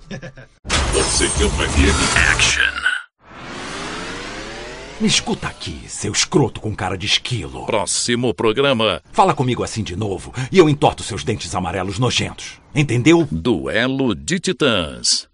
Você quer uma game? Action. Me escuta aqui, seu escroto com cara de esquilo. Próximo programa. Fala comigo assim de novo e eu entorto seus dentes amarelos nojentos. Entendeu? Duelo de Titãs.